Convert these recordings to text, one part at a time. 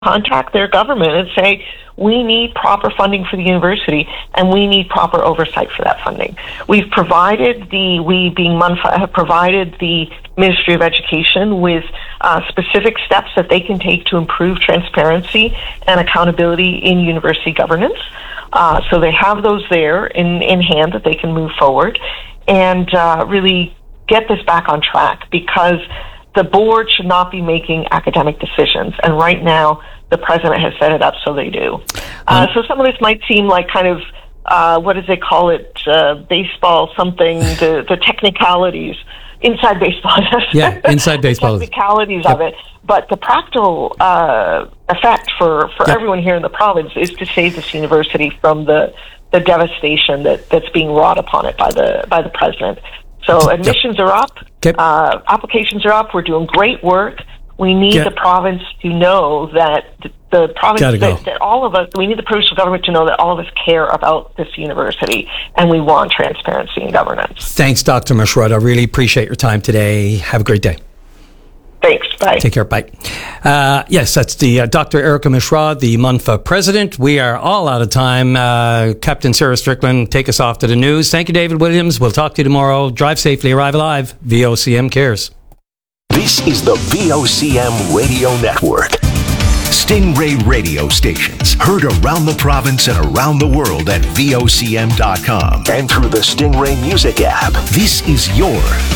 contact their government and say, we need proper funding for the university and we need proper oversight for that funding. We've provided we being MUNFA have provided the Ministry of Education with specific steps that they can take to improve transparency and accountability in university governance. So they have those there in hand that they can move forward and really get this back on track, because the board should not be making academic decisions. And right now, the president has set it up so they do. So some of this might seem like kind of, what do they call it, baseball something, the technicalities, inside baseball. Yeah, inside baseball. The technicalities of it. But the practical effect for everyone here in the province is to save this university from the devastation that's being wrought upon it by the president. So admissions are up, applications are up. We're doing great work. We need the province to know that the province, that all of us, we need the provincial government to know that all of us care about this university and we want transparency in governance. Thanks, Dr. Mishra. I really appreciate your time today. Have a great day. Thanks. Bye. Take care. Bye. Yes, that's the Dr. Erica Mishra, the MUNFA president. We are all out of time. Captain Sarah Strickland, take us off to the news. Thank you, David Williams. We'll talk to you tomorrow. Drive safely, arrive alive. VOCM cares. This is the VOCM Radio Network. Stingray radio stations heard around the province and around the world at VOCM.com and through the Stingray Music app. This is your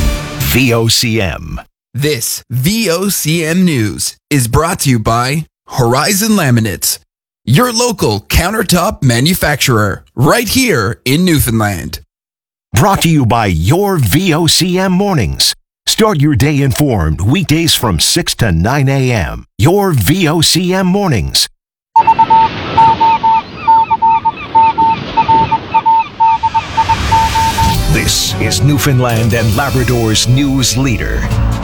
VOCM. This VOCM News is brought to you by Horizon Laminates, your local countertop manufacturer, right here in Newfoundland. Brought to you by your VOCM Mornings. Start your day informed weekdays from 6 to 9 a.m. Your VOCM Mornings. This is Newfoundland and Labrador's news leader.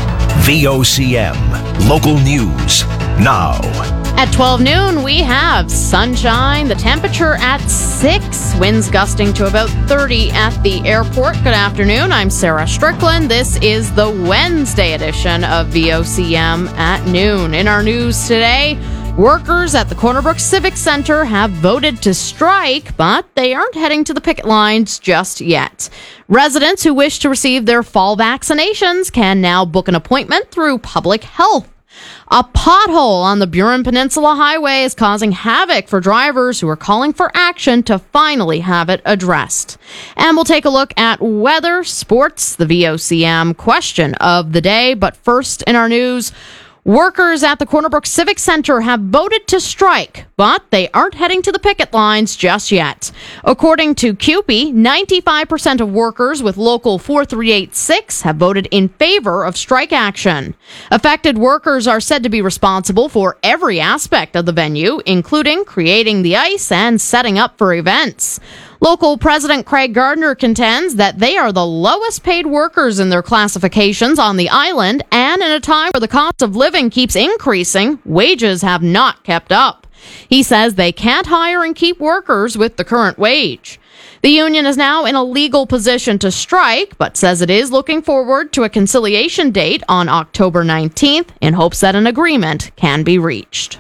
VOCM, local news, now. At 12 noon, we have sunshine, the temperature at 6, winds gusting to about 30 at the airport. Good afternoon, I'm Sarah Strickland. This is the Wednesday edition of VOCM at noon. In our news today, workers at the Corner Brook Civic Centre have voted to strike, but they aren't heading to the picket lines just yet. Residents who wish to receive their fall vaccinations can now book an appointment through Public Health. A pothole on the Burin Peninsula Highway is causing havoc for drivers who are calling for action to finally have it addressed. And we'll take a look at weather, sports, the VOCM question of the day. But first in our news, workers at the Corner Brook Civic Centre have voted to strike, but they aren't heading to the picket lines just yet. According to CUPE, 95% of workers with Local 4386 have voted in favor of strike action. Affected workers are said to be responsible for every aspect of the venue, including creating the ice and setting up for events. Local President Craig Gardner contends that they are the lowest paid workers in their classifications on the island, and in a time where the cost of living keeps increasing, wages have not kept up. He says they can't hire and keep workers with the current wage. The union is now in a legal position to strike, but says it is looking forward to a conciliation date on October 19th in hopes that an agreement can be reached.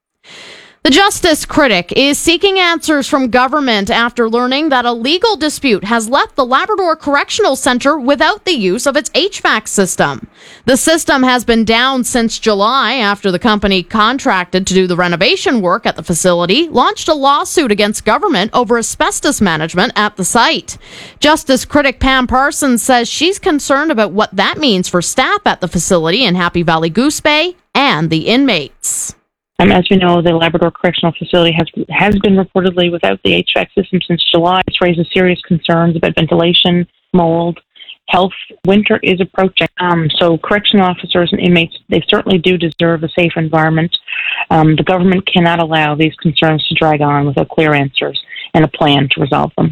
The Justice Critic is seeking answers from government after learning that a legal dispute has left the Labrador Correctional Centre without the use of its HVAC system. The system has been down since July after the company contracted to do the renovation work at the facility launched a lawsuit against government over asbestos management at the site. Justice Critic Pam Parsons says she's concerned about what that means for staff at the facility in Happy Valley Goose Bay and the inmates. As you know, the Labrador Correctional Facility has been reportedly without the HVAC system since July. This raises serious concerns about ventilation, mold, health. Winter is approaching. So correctional officers and inmates, they certainly do deserve a safe environment. The government cannot allow these concerns to drag on without clear answers and a plan to resolve them.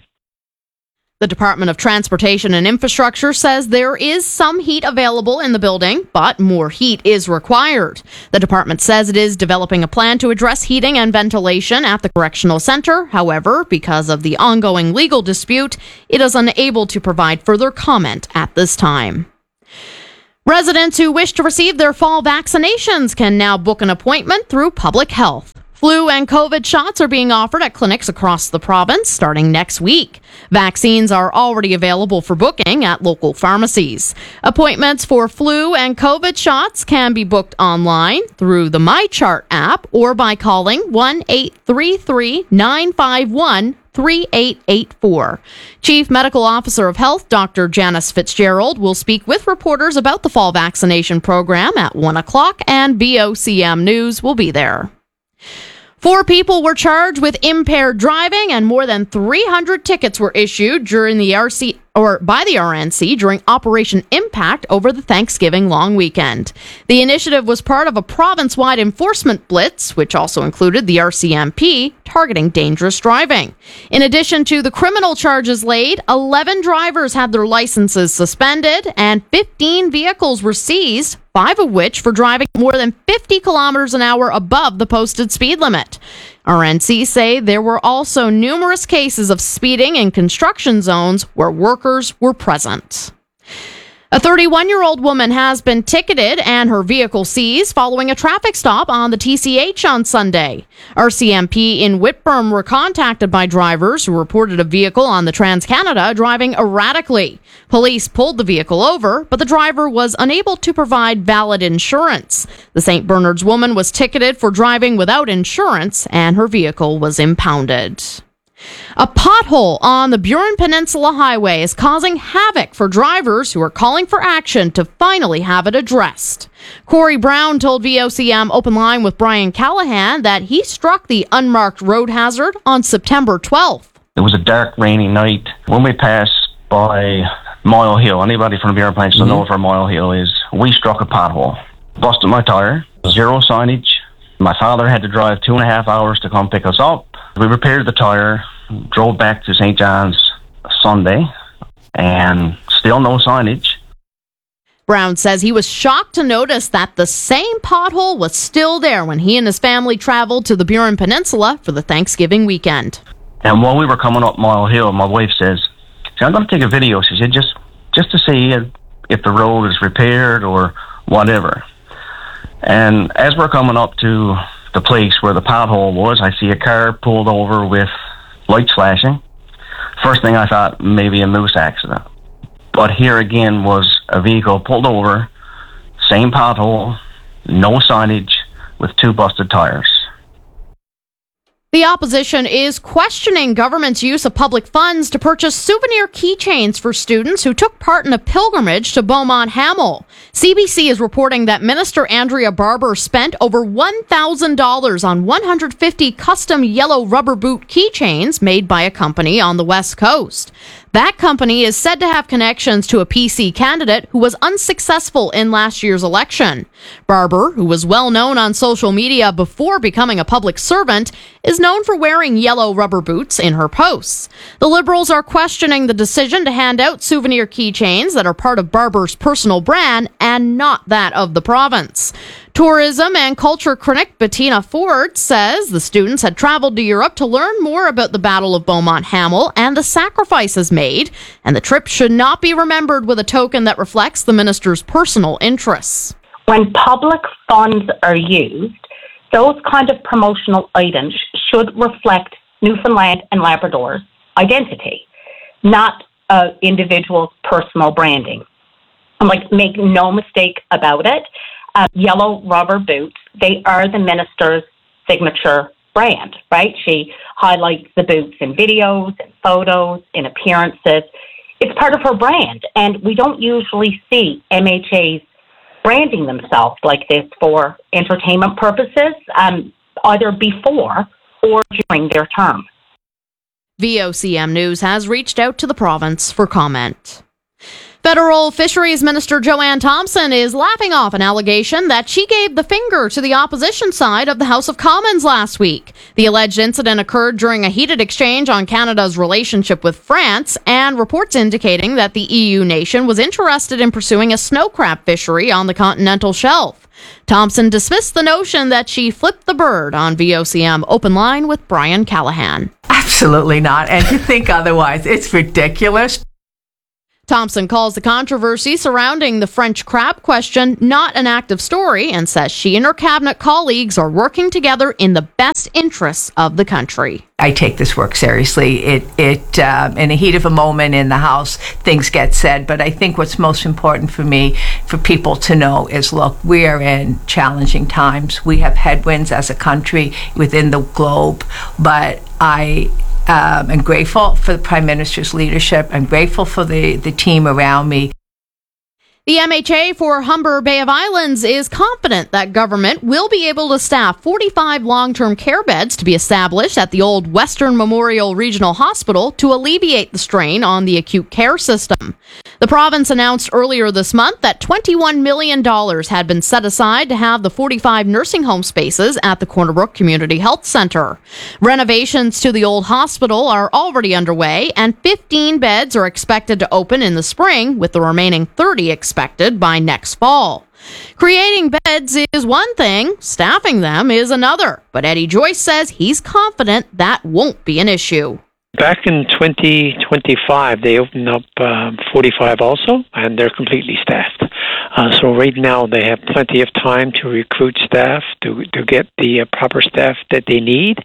The Department of Transportation and Infrastructure says there is some heat available in the building, but more heat is required. The department says it is developing a plan to address heating and ventilation at the correctional center. However, because of the ongoing legal dispute, it is unable to provide further comment at this time. Residents who wish to receive their fall vaccinations can now book an appointment through Public Health. Flu and COVID shots are being offered at clinics across the province starting next week. Vaccines are already available for booking at local pharmacies. Appointments for flu and COVID shots can be booked online through the MyChart app or by calling 1-833-951-3884. Chief Medical Officer of Health, Dr. Janice Fitzgerald, will speak with reporters about the fall vaccination program at 1 o'clock, and VOCM News will be there. 4 people were charged with impaired driving, and more than 300 tickets were issued during by the RNC during Operation Impact over the Thanksgiving long weekend. The initiative was part of a province-wide enforcement blitz, which also included the RCMP targeting dangerous driving. In addition to the criminal charges laid, 11 drivers had their licenses suspended and 15 vehicles were seized, 5 of which for driving more than 50 kilometers an hour above the posted speed limit. RNC say there were also numerous cases of speeding in construction zones where workers were present. A 31-year-old woman has been ticketed and her vehicle seized following a traffic stop on the TCH on Sunday. RCMP in Whitburn were contacted by drivers who reported a vehicle on the Trans-Canada driving erratically. Police pulled the vehicle over, but the driver was unable to provide valid insurance. The St. Bernard's woman was ticketed for driving without insurance, and her vehicle was impounded. A pothole on the Burin Peninsula Highway is causing havoc for drivers who are calling for action to finally have it addressed. Corey Brown told VOCM Open Line with Brian Callahan that he struck the unmarked road hazard on September 12th. It was a dark, rainy night. When we passed by Mile Hill, anybody from the Burin Peninsula knows where Mile Hill is, we struck a pothole. Busted my tire, 0 signage. My father had to drive 2.5 hours to come pick us up. We repaired the tire, drove back to St. John's Sunday, and still no signage. Brown says he was shocked to notice that the same pothole was still there when he and his family traveled to the Burin Peninsula for the Thanksgiving weekend. And while we were coming up Mile Hill, my wife says, I'm going to take a video. She said, just to see if the road is repaired or whatever. And as we're coming up to the place where the pothole was, I see a car pulled over with lights flashing. First thing I thought, maybe a moose accident. But here again was a vehicle pulled over, same pothole, no signage, with 2 busted tires. The opposition is questioning government's use of public funds to purchase souvenir keychains for students who took part in a pilgrimage to Beaumont Hamel. CBC is reporting that Minister Andrea Barber spent over $1,000 on 150 custom yellow rubber boot keychains made by a company on the West Coast. That company is said to have connections to a PC candidate who was unsuccessful in last year's election. Barber, who was well known on social media before becoming a public servant, is known for wearing yellow rubber boots in her posts. The Liberals are questioning the decision to hand out souvenir keychains that are part of Barber's personal brand and not that of the province. Tourism and culture critic Bettina Ford says the students had traveled to Europe to learn more about the Battle of Beaumont Hamel and the sacrifices made, and the trip should not be remembered with a token that reflects the minister's personal interests. When public funds are used, those kind of promotional items should reflect Newfoundland and Labrador's identity, not individuals' personal branding. Make no mistake about it. Yellow rubber boots, they are the minister's signature brand, right? She highlights the boots in videos, in photos, in appearances. It's part of her brand, and we don't usually see MHAs branding themselves like this for entertainment purposes, either before or during their term. VOCM News has reached out to the province for comment. Federal Fisheries Minister Joanne Thompson is laughing off an allegation that she gave the finger to the opposition side of the House of Commons last week. The alleged incident occurred during a heated exchange on Canada's relationship with France, and reports indicating that the EU nation was interested in pursuing a snow crab fishery on the continental shelf. Thompson dismissed the notion that she flipped the bird on VOCM Open Line with Brian Callahan. Absolutely not. And to think otherwise, it's ridiculous. Thompson calls the controversy surrounding the French crab question not an active story and says she and her cabinet colleagues are working together in the best interests of the country. I take this work seriously. It in the heat of a moment in the House, things get said, but I think what's most important for me, for people to know is, look, we are in challenging times. We have headwinds as a country within the globe, but I am grateful for the Prime Minister's leadership. I'm grateful for the team around me. The MHA for Humber Bay of Islands is confident that government will be able to staff 45 long-term care beds to be established at the old Western Memorial Regional Hospital to alleviate the strain on the acute care system. The province announced earlier this month that $21 million had been set aside to have the 45 nursing home spaces at the Corner Brook Community Health Centre. Renovations to the old hospital are already underway, and 15 beds are expected to open in the spring, with the remaining 30 expected by next fall. Creating beds is one thing, staffing them is another, but Eddie Joyce says he's confident that won't be an issue. Back in 2025, they opened up 45 also, and they're completely staffed. So right now, they have plenty of time to recruit staff, to get the proper staff that they need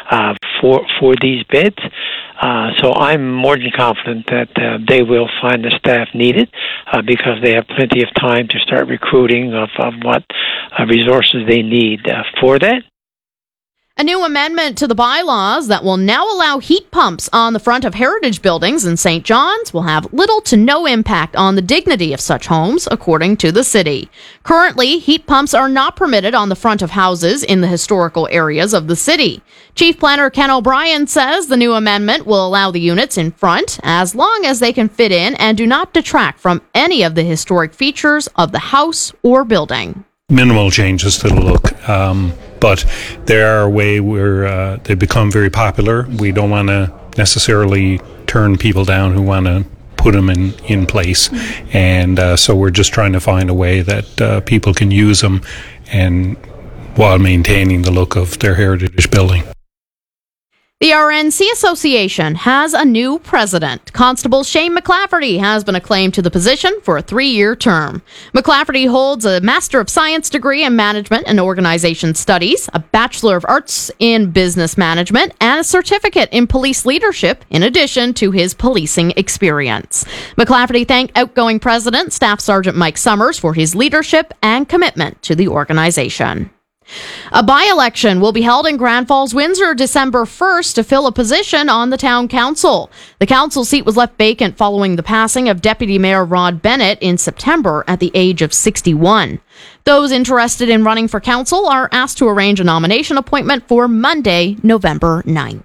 for these beds. So I'm more than confident that they will find the staff needed because they have plenty of time to start recruiting of what resources they need for that. A new amendment to the bylaws that will now allow heat pumps on the front of heritage buildings in St. John's will have little to no impact on the dignity of such homes, according to the city. Currently, heat pumps are not permitted on the front of houses in the historical areas of the city. Chief Planner Ken O'Brien says the new amendment will allow the units in front as long as they can fit in and do not detract from any of the historic features of the house or building. Minimal changes to the look, but they are a way where they become very popular. We don't want to necessarily turn people down who want to put them in place, and so we're just trying to find a way that people can use them and while maintaining the look of their heritage building. The RNC Association has a new president. Constable Shane McLafferty has been acclaimed to the position for a 3-year term. McLafferty holds a Master of Science degree in Management and Organization Studies, a Bachelor of Arts in Business Management, and a certificate in Police Leadership, in addition to his policing experience. McLafferty thanked outgoing President Staff Sergeant Mike Summers for his leadership and commitment to the organization. A by-election will be held in Grand Falls, Windsor, December 1st to fill a position on the town council. The council seat was left vacant following the passing of Deputy Mayor Rod Bennett in September at the age of 61. Those interested in running for council are asked to arrange a nomination appointment for Monday, November 9th.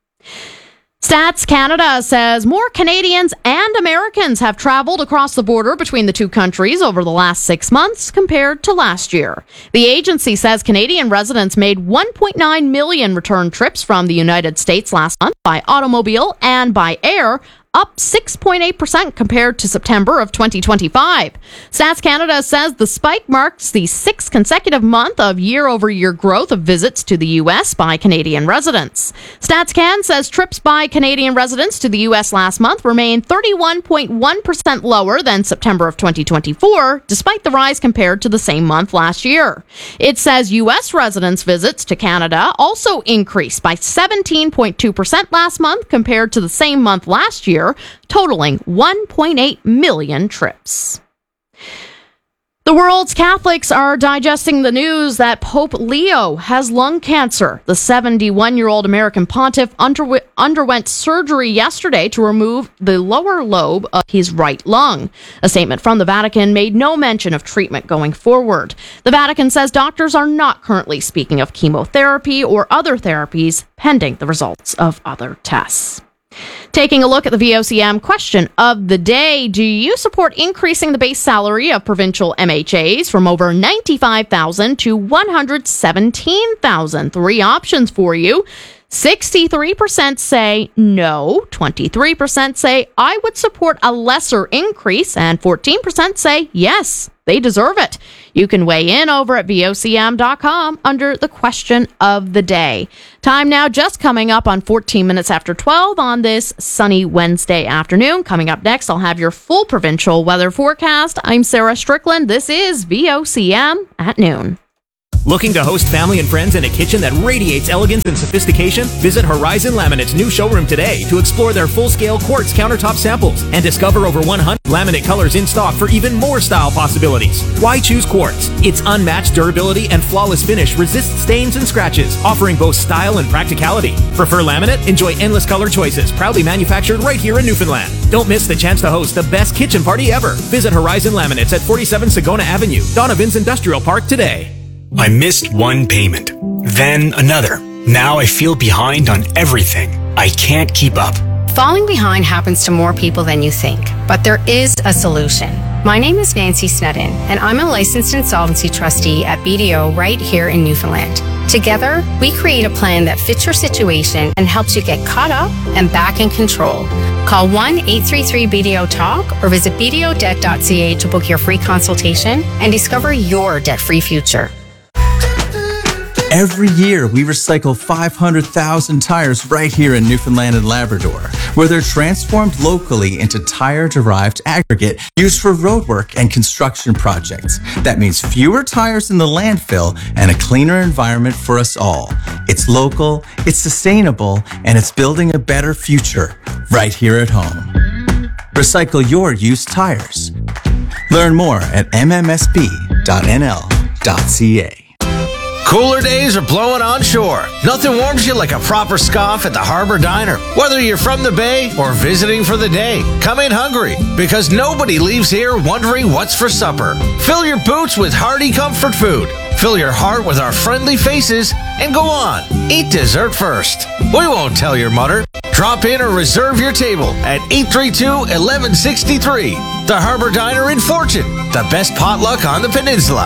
Stats Canada says more Canadians and Americans have traveled across the border between the two countries over the last 6 months compared to last year. The agency says Canadian residents made 1.9 million return trips from the United States last month by automobile and by air, up 6.8% compared to September of 2025. Stats Canada says the spike marks the 6th consecutive month of year-over-year growth of visits to the U.S. by Canadian residents. Stats Can says trips by Canadian residents to the U.S. last month remained 31.1% lower than September of 2024, despite the rise compared to the same month last year. It says U.S. residents' visits to Canada also increased by 17.2% last month compared to the same month last year, totaling 1.8 million trips. The world's Catholics are digesting the news that Pope Leo has lung cancer. The 71-year-old American pontiff underwent surgery yesterday to remove the lower lobe of his right lung. A statement from the Vatican made no mention of treatment going forward. The Vatican says doctors are not currently speaking of chemotherapy or other therapies pending the results of other tests. Taking a look at the VOCM question of the day, do you support increasing the base salary of provincial MHAs from over $95,000 to $117,000? 3 options for you. 63% say no, 23% say I would support a lesser increase, and 14% say yes. They deserve it. You can weigh in over at VOCM.com under the question of the day. Time now just coming up on 14 minutes after 12 on this sunny Wednesday afternoon. Coming up next, I'll have your full provincial weather forecast. I'm Sarah Strickland. This is VOCM at noon. Looking to host family and friends in a kitchen that radiates elegance and sophistication? Visit Horizon Laminate's new showroom today to explore their full-scale quartz countertop samples and discover over 100 laminate colors in stock for even more style possibilities. Why choose quartz? Its unmatched durability and flawless finish resists stains and scratches, offering both style and practicality. Prefer laminate? Enjoy endless color choices, proudly manufactured right here in Newfoundland. Don't miss the chance to host the best kitchen party ever. Visit Horizon Laminates at 47 Sagona Avenue, Donovan's Industrial Park today. I missed one payment, then another. Now I feel behind on everything. I can't keep up. Falling behind happens to more people than you think, but there is a solution. My name is Nancy Snedden, and I'm a licensed insolvency trustee at BDO right here in Newfoundland. Together, we create a plan that fits your situation and helps you get caught up and back in control. Call 1-833-BDO-TALK or visit bdodebt.ca to book your free consultation and discover your debt-free future. Every year, we recycle 500,000 tires right here in Newfoundland and Labrador, where they're transformed locally into tire-derived aggregate used for roadwork and construction projects. That means fewer tires in the landfill and a cleaner environment for us all. It's local, it's sustainable, and it's building a better future right here at home. Recycle your used tires. Learn more at mmsb.nl.ca. Cooler days are blowing on shore. Nothing warms you like a proper scoff at the Harbor Diner. Whether you're from the Bay or visiting for the day, come in hungry because nobody leaves here wondering what's for supper. Fill your boots with hearty comfort food. Fill your heart with our friendly faces and go on. Eat dessert first. We won't tell your mother. Drop in or reserve your table at 832-1163. The Harbor Diner in Fortune. The best potluck on the peninsula.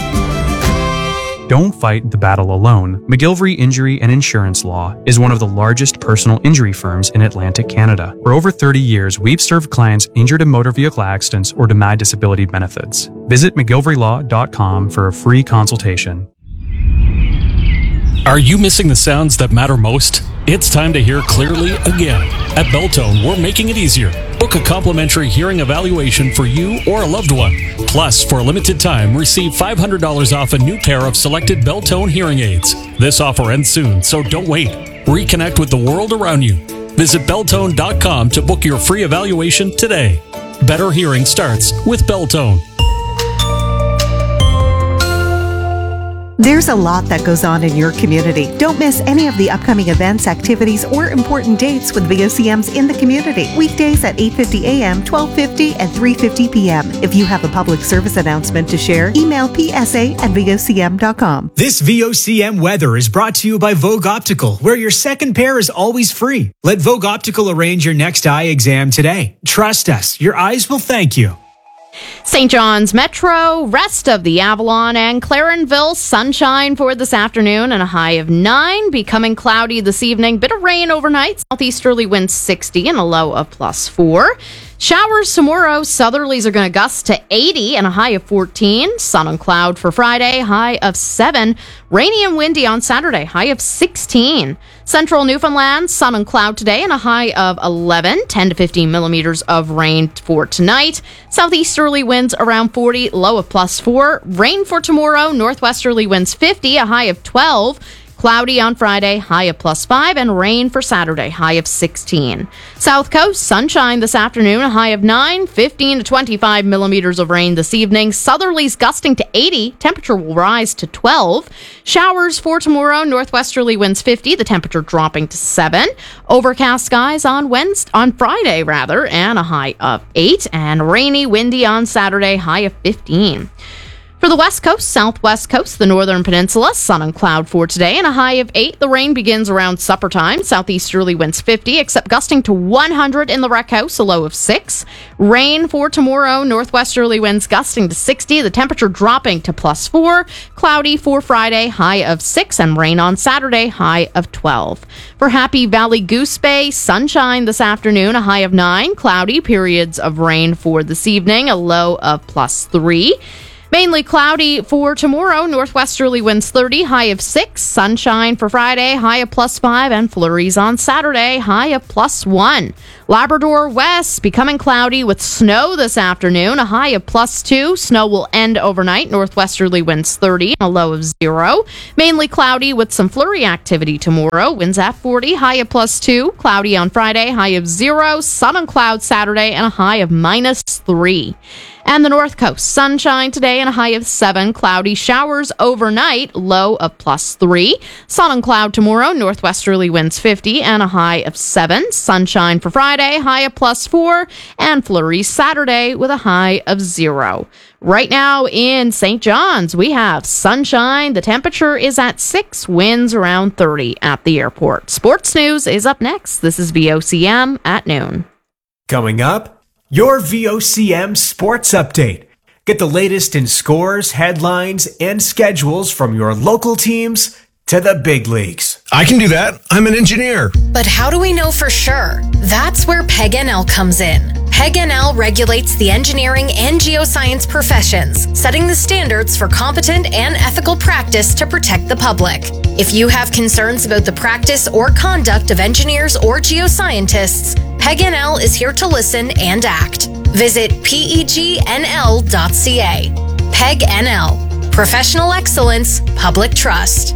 Don't fight the battle alone. McGillivray Injury and Insurance Law is one of the largest personal injury firms in Atlantic Canada. For over 30 years, we've served clients injured in motor vehicle accidents or denied disability benefits. Visit mcgillivraylawcom for a free consultation. Are you missing the sounds that matter most? It's time to hear clearly again. At Beltone, we're making it easier. Book a complimentary hearing evaluation for you or a loved one. Plus, for a limited time, receive $500 off a new pair of selected Beltone hearing aids. This offer ends soon, so don't wait. Reconnect with the world around you. Visit Beltone.com to book your free evaluation today. Better hearing starts with Beltone. There's a lot that goes on in your community. Don't miss any of the upcoming events, activities, or important dates with VOCM's In the Community. Weekdays at 8:50 a.m., 12:50, and 3:50 p.m. If you have a public service announcement to share, email psa@vocm.com. This VOCM weather is brought to you by Vogue Optical, where your second pair is always free. Let Vogue Optical arrange your next eye exam today. Trust us, your eyes will thank you. St. John's Metro, rest of the Avalon and Clarenville, sunshine for this afternoon and a high of 9. Becoming cloudy this evening. Bit of rain overnight. Southeasterly winds 60 and a low of +4. Showers tomorrow. Southerlies are going to gust to 80 and a high of 14. Sun and cloud for Friday, high of 7. Rainy and windy on Saturday, high of 16. Central Newfoundland, sun and cloud today and a high of 11. 10 to 15 millimeters of rain for tonight. Southeasterly winds around 40, low of +4. Rain for tomorrow. Northwesterly winds 50, a high of 12. Cloudy on Friday, high of +5, and rain for Saturday, high of 16. South Coast, sunshine this afternoon, a high of 9, 15 to 25 millimeters of rain this evening. Southerlies gusting to 80, temperature will rise to 12. Showers for tomorrow, northwesterly winds 50, the temperature dropping to 7. Overcast skies on Friday, and a high of 8, and rainy, windy on Saturday, high of 15. For the west coast, southwest coast, the northern peninsula, sun and cloud for today and a high of 8. The rain begins around supper time. Southeasterly winds 50, except gusting to 100 in the rec house, a low of 6. Rain for tomorrow, northwesterly winds gusting to 60. The temperature dropping to +4. Cloudy for Friday, high of 6. And rain on Saturday, high of 12. For Happy Valley Goose Bay, sunshine this afternoon, a high of 9. Cloudy, periods of rain for this evening, a low of +3. Mainly cloudy for tomorrow, northwesterly winds 30, high of 6. Sunshine for Friday, high of +5, and flurries on Saturday, high of +1. Labrador West, becoming cloudy with snow this afternoon, a high of +2. Snow will end overnight, northwesterly winds 30, a low of 0. Mainly cloudy with some flurry activity tomorrow, winds at 40, high of +2. Cloudy on Friday, high of 0. Sun and cloud Saturday, and a high of -3. And the North Coast, sunshine today and a high of 7. Cloudy showers overnight, low of +3. Sun and cloud tomorrow, northwesterly winds 50 and a high of 7. Sunshine for Friday, high of +4. And flurries Saturday with a high of 0. Right now in St. John's, we have sunshine. The temperature is at 6, winds around 30 at the airport. Sports news is up next. This is VOCM at noon. Coming up, your VOCM Sports Update. Get the latest in scores, headlines, and schedules from your local teams to the big leagues. I can do that. I'm an engineer. But how do we know for sure? That's where PEG-NL comes in. PEG-NL regulates the engineering and geoscience professions, setting the standards for competent and ethical practice to protect the public. If you have concerns about the practice or conduct of engineers or geoscientists, PEG-NL is here to listen and act. Visit pegnl.ca. PEG-NL. Professional excellence, public trust.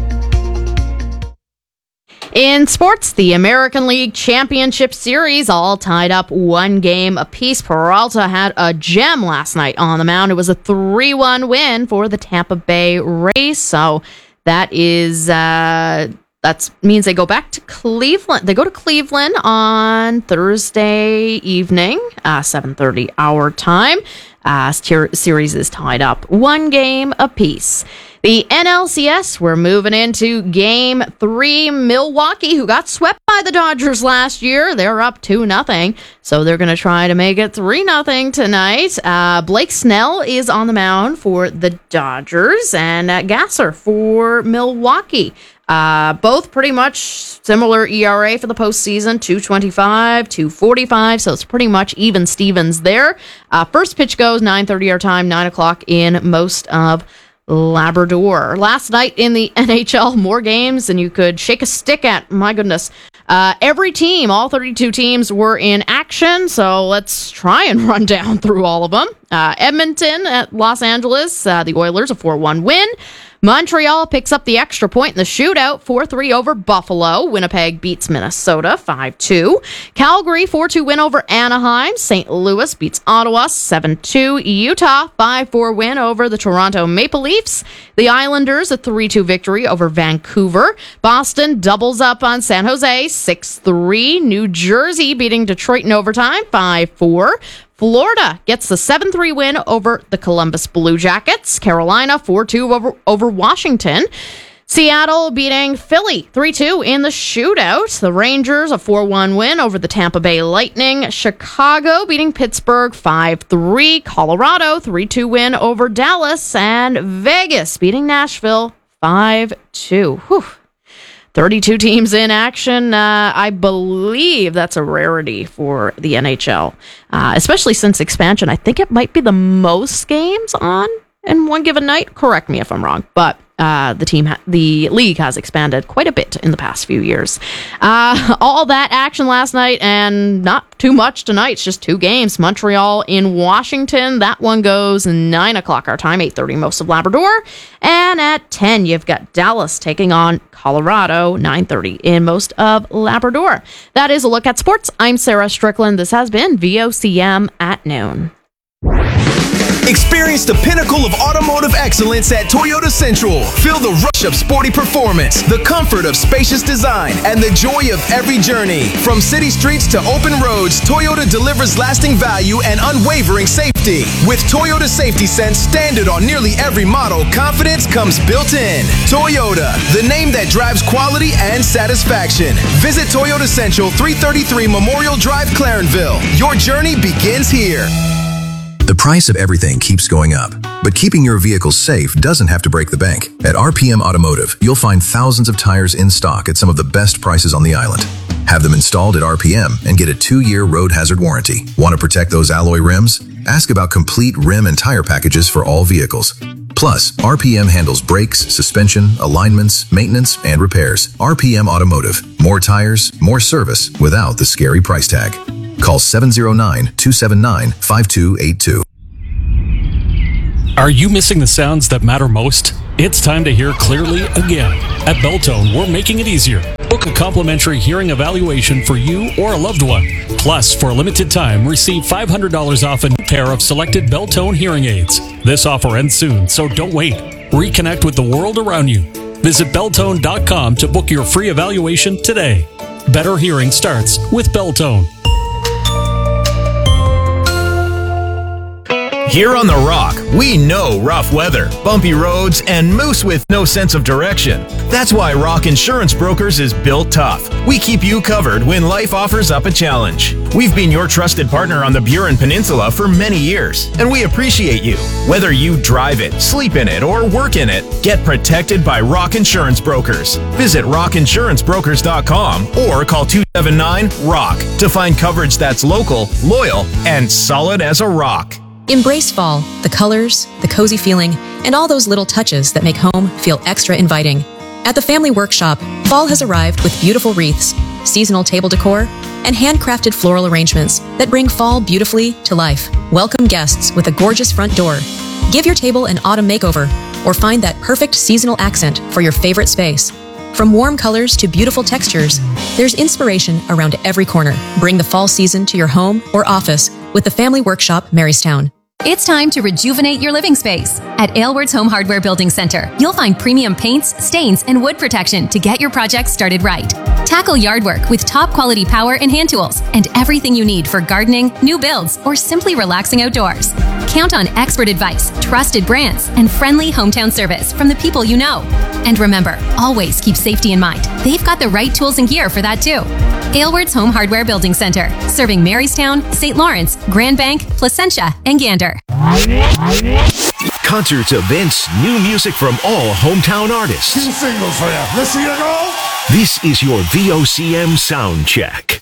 In sports, the American League Championship Series all tied up 1 game apiece. Peralta had a gem last night on the mound. It was a 3-1 win for the Tampa Bay Rays. So that is that means they go back to Cleveland. They go to Cleveland on Thursday evening, 7:30 our time. Series is tied up 1 game apiece. The NLCS, we're moving into Game 3. Milwaukee, who got swept by the Dodgers last year, they're up 2-0. So they're going to try to make it 3-0 tonight. Blake Snell is on the mound for the Dodgers, and Gasser for Milwaukee. Both pretty much similar ERA for the postseason, 2.25, 2.45, so it's pretty much even Stevens there. First pitch goes 9:30 our time, 9 o'clock in most of Labrador. Last night in the NHL, more games than you could shake a stick at. My goodness. Every team, all 32 teams were in action, so let's try and run down through all of them. Edmonton at Los Angeles, the Oilers, a 4-1 win. Montreal picks up the extra point in the shootout, 4-3 over Buffalo. Winnipeg beats Minnesota, 5-2. Calgary, 4-2 win over Anaheim. St. Louis beats Ottawa, 7-2. Utah, 5-4 win over the Toronto Maple Leafs. The Islanders, a 3-2 victory over Vancouver. Boston doubles up on San Jose, 6-3. New Jersey beating Detroit in overtime, 5-4. Florida gets the 7-3 win over the Columbus Blue Jackets. Carolina 4-2 over Washington. Seattle beating Philly 3-2 in the shootout. The Rangers a 4-1 win over the Tampa Bay Lightning. Chicago beating Pittsburgh 5-3. Colorado 3-2 win over Dallas. And Vegas beating Nashville 5-2. Whew. 32 teams in action. I believe that's a rarity for the NHL, especially since expansion. I think it might be the most games on in one given night. Correct me if I'm wrong, but the league has expanded quite a bit in the past few years. All that action last night, and not too much tonight. It's just 2 games. Montreal in Washington. That one goes 9 o'clock our time, 8:30 most of Labrador. And at 10, you've got Dallas taking on Colorado, 9:30 in most of Labrador. That is a look at sports. I'm Sarah Strickland. This has been VOCM at noon. Experience the pinnacle of automotive excellence at Toyota Central. Feel the rush of sporty performance, the comfort of spacious design, and the joy of every journey. From city streets to open roads, Toyota delivers lasting value and unwavering safety. With Toyota Safety Sense standard on nearly every model, confidence comes built in. Toyota, the name that drives quality and satisfaction. Visit Toyota Central, 333 Memorial Drive, Clarenville. Your journey begins here. The price of everything keeps going up, but keeping your vehicle safe doesn't have to break the bank. At RPM Automotive, you'll find thousands of tires in stock at some of the best prices on the island. Have them installed at RPM and get a 2-year road hazard warranty. Want to protect those alloy rims? Ask about complete rim and tire packages for all vehicles. Plus, RPM handles brakes, suspension, alignments, maintenance, and repairs. RPM Automotive. More tires, more service without the scary price tag. Call 709-279-5282. Are you missing the sounds that matter most? It's time to hear clearly again. At Belltone, we're making it easier. Book a complimentary hearing evaluation for you or a loved one. Plus, for a limited time, receive $500 off a new pair of selected Belltone hearing aids. This offer ends soon, so don't wait. Reconnect with the world around you. Visit Belltone.com to book your free evaluation today. Better hearing starts with Belltone. Here on The Rock, we know rough weather, bumpy roads, and moose with no sense of direction. That's why Rock Insurance Brokers is built tough. We keep you covered when life offers up a challenge. We've been your trusted partner on the Burin Peninsula for many years, and we appreciate you. Whether you drive it, sleep in it, or work in it, get protected by Rock Insurance Brokers. Visit rockinsurancebrokers.com or call 279-ROCK to find coverage that's local, loyal, and solid as a rock. Embrace fall, the colors, the cozy feeling, and all those little touches that make home feel extra inviting. At the Family Workshop, fall has arrived with beautiful wreaths, seasonal table decor, and handcrafted floral arrangements that bring fall beautifully to life. Welcome guests with a gorgeous front door. Give your table an autumn makeover, or find that perfect seasonal accent for your favorite space. From warm colors to beautiful textures, there's inspiration around every corner. Bring the fall season to your home or office with the Family Workshop, Marystown. It's time to rejuvenate your living space. At Aylward's Home Hardware Building Center, you'll find premium paints, stains, and wood protection to get your project started right. Tackle yard work with top quality power and hand tools and everything you need for gardening, new builds, or simply relaxing outdoors. Count on expert advice, trusted brands, and friendly hometown service from the people you know. And remember, always keep safety in mind. They've got the right tools and gear for that too. Aylward's Home Hardware Building Center, serving Marystown, St. Lawrence, Grand Bank, Placentia, and Gander. Concerts, events, new music from all hometown artists. 2 singles for you. Let's see you go. This is your VOCM sound check.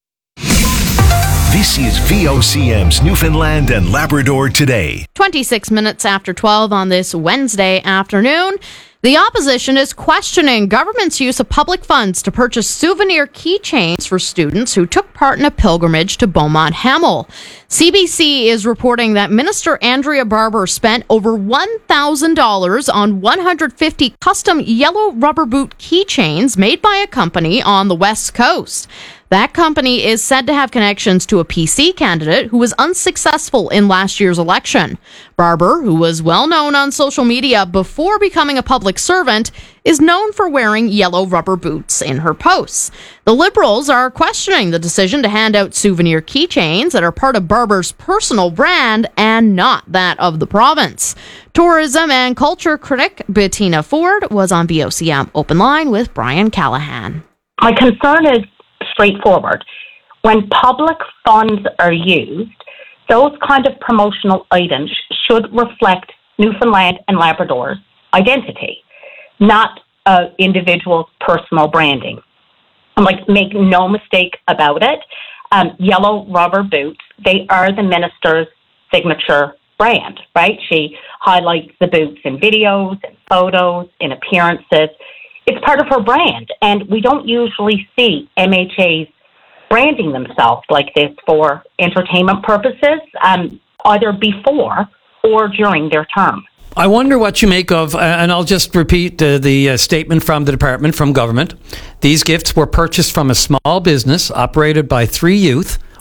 This is VOCM's Newfoundland and Labrador Today. 26 minutes after 12 on this Wednesday afternoon. The opposition is questioning government's use of public funds to purchase souvenir keychains for students who took part in a pilgrimage to Beaumont Hamel. CBC is reporting that Minister Andrea Barber spent over $1,000 on 150 custom yellow rubber boot keychains made by a company on the West Coast. That company is said to have connections to a PC candidate who was unsuccessful in last year's election. Barber, who was well known on social media before becoming a public servant, is known for wearing yellow rubber boots in her posts. The Liberals are questioning the decision to hand out souvenir keychains that are part of Barber's personal brand and not that of the province. Tourism and culture critic Bettina Ford was on VOCM Open Line with Brian Callahan. My concern is straightforward. When public funds are used, those kind of promotional items should reflect Newfoundland and Labrador's identity, not individual's personal branding. Make no mistake about it. Yellow rubber boots, they are the minister's signature brand, right? She highlights the boots in videos, in photos, in appearances. It's part of her brand, and we don't usually see MHAs branding themselves like this for entertainment purposes, either before or during their term. I wonder what you make of, and I'll just repeat the statement from the department, from government. These gifts were purchased from a small business operated by 3 youth,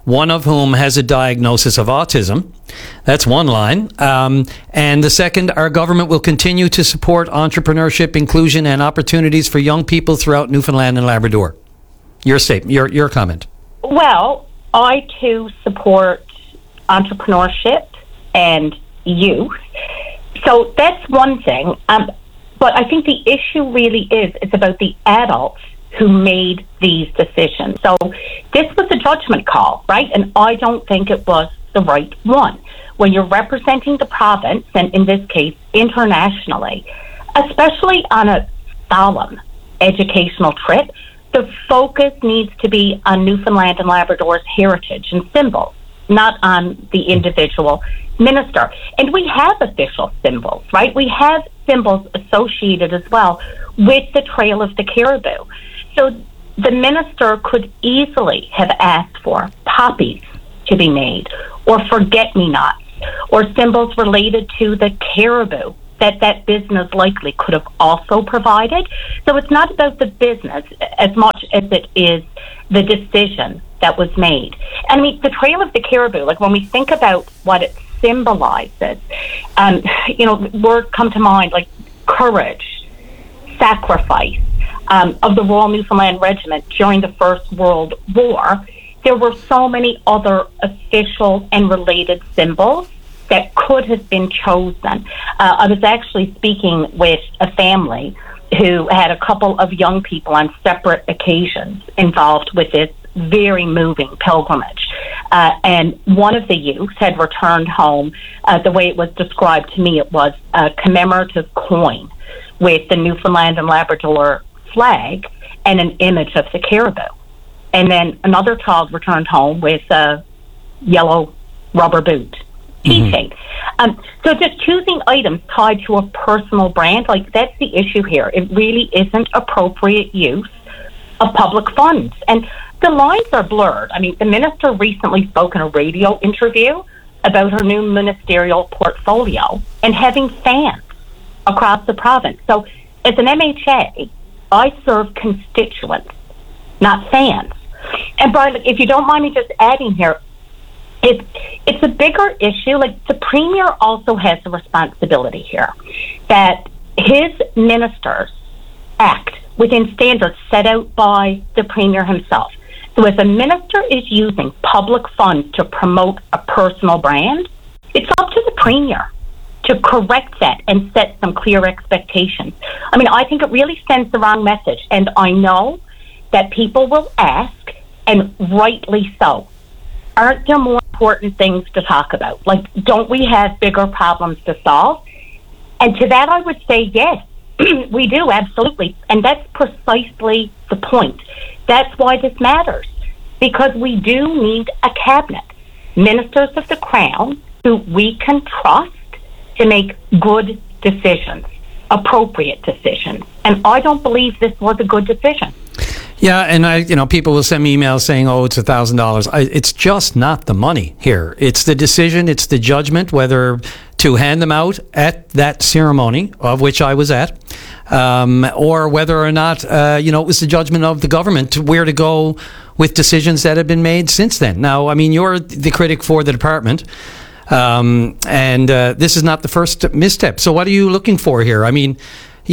one of whom has a diagnosis of autism. That's one line. And the second, our government will continue to support entrepreneurship, inclusion, and opportunities for young people throughout Newfoundland and Labrador. Your statement, your comment. Well, I too support entrepreneurship and youth. So that's one thing. But I think the issue really it's about the adults who made these decisions. So this was a judgment call, right? And I don't think it was the right one. When you're representing the province, and in this case, internationally, especially on a solemn educational trip, the focus needs to be on Newfoundland and Labrador's heritage and symbols, not on the individual minister. And we have official symbols, right? We have symbols associated as well with the Trail of the Caribou. So the minister could easily have asked for poppies to be made, or forget-me-nots, or symbols related to the caribou that business likely could have also provided. So it's not about the business as much as it is the decision that was made. I mean, the Trail of the Caribou, like when we think about what it symbolizes, words come to mind like courage, sacrifice. Of the Royal Newfoundland Regiment during the First World War, there were so many other official and related symbols that could have been chosen. I was actually speaking with a family who had a couple of young people on separate occasions involved with this very moving pilgrimage. And one of the youths had returned home. The way it was described to me, it was a commemorative coin with the Newfoundland and Labrador flag and an image of the caribou. And then another child returned home with a yellow rubber boot keychain. So just choosing items tied to a personal brand, like that's the issue here. It really isn't appropriate use of public funds. And the lines are blurred. I mean, the minister recently spoke in a radio interview about her new ministerial portfolio and having fans across the province. So as an MHA, I serve constituents, not fans. And Brian, if you don't mind me just adding here, it's a bigger issue. Like the Premier also has a responsibility here that his ministers act within standards set out by the Premier himself. So if a minister is using public funds to promote a personal brand, it's up to the Premier to correct that and set some clear expectations. I mean, I think it really sends the wrong message. And I know that people will ask, and rightly so, aren't there more important things to talk about? Like, don't we have bigger problems to solve? And to that I would say, yes, we do, absolutely. And that's precisely the point. That's why this matters. Because we do need a cabinet, ministers of the Crown, who we can trust to make good decisions, appropriate decisions. And I don't believe this was a good decision. Yeah, and people will send me emails saying, "Oh, it's $1,000." It's just not the money here. It's the decision. It's the judgment whether to hand them out at that ceremony, of which I was at, or whether or not it was the judgment of the government where to go with decisions that have been made since then. Now, I mean, you're the critic for the department. And this is not the first misstep. So what are you looking for here? I mean,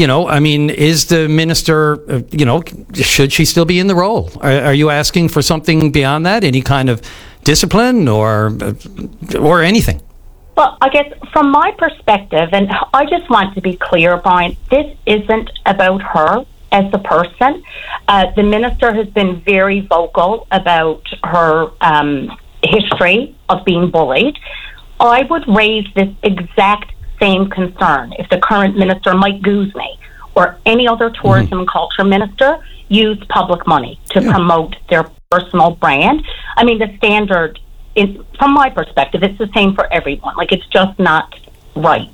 is the minister, should she still be in the role? Are you asking for something beyond that? Any kind of discipline or anything? Well, I guess from my perspective, and I just want to be clear, Brian, this isn't about her as a person. The minister has been very vocal about her history of being bullied. I would raise this exact same concern if the current minister, Mike Guzman, or any other tourism and culture minister used public money to promote their personal brand. I mean, the standard is, from my perspective, it's the same for everyone. Like, it's just not right.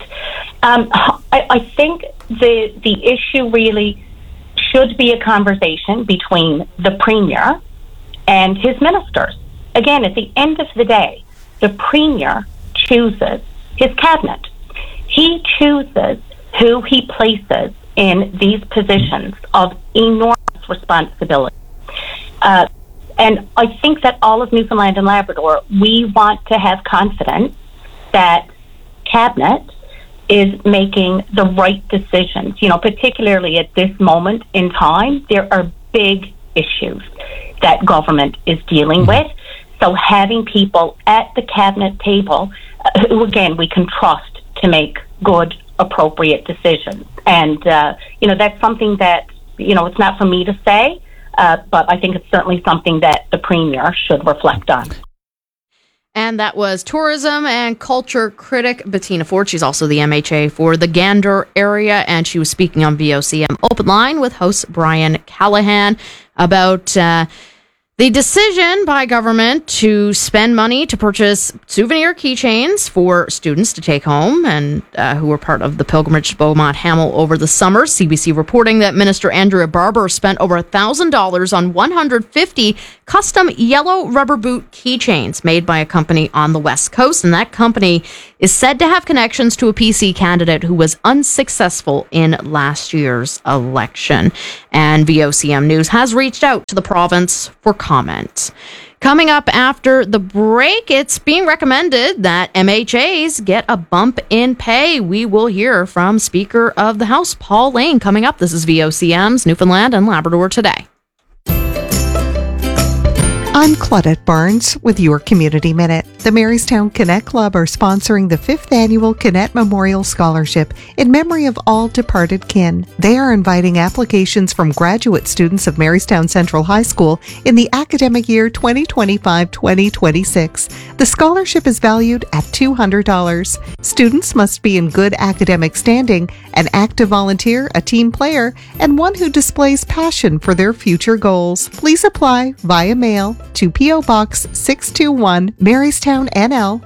I think the issue really should be a conversation between the Premier and his ministers. Again, at the end of the day, the Premier chooses his cabinet. He chooses who he places in these positions of enormous responsibility. And I think that all of Newfoundland and Labrador, we want to have confidence that Cabinet is making the right decisions. You know, particularly at this moment in time, there are big issues that government is dealing with. So having people at the Cabinet table who, again, we can trust to make good, appropriate decisions. And, you know, that's something that, you know, it's not for me to say, but I think it's certainly something that the Premier should reflect on. And that was tourism and culture critic Bettina Ford. She's also the MHA for the Gander area, and she was speaking on VOCM Open Line with host Brian Callahan about the decision by government to spend money to purchase souvenir keychains for students to take home and who were part of the pilgrimage to Beaumont Hamel over the summer. CBC reporting that Minister Andrea Barber spent over $1,000 on 150 custom yellow rubber boot keychains made by a company on the West Coast. And that company is said to have connections to a PC candidate who was unsuccessful in last year's election. And VOCM News has reached out to the province for comment. Coming up after the break, it's being recommended that MHAs get a bump in pay. We will hear from Speaker of the House, Paul Lane, coming up. This is VOCM's Newfoundland and Labrador Today. I'm Claudette Barnes with your Community Minute. The Marystown Connect Club are sponsoring the 5th Annual Connect Memorial Scholarship in memory of all departed kin. They are inviting applications from graduate students of Marystown Central High School in the academic year 2025-2026. The scholarship is valued at $200. Students must be in good academic standing, an active volunteer, a team player, and one who displays passion for their future goals. Please apply via mail to P.O. Box 621, Marystown, NL,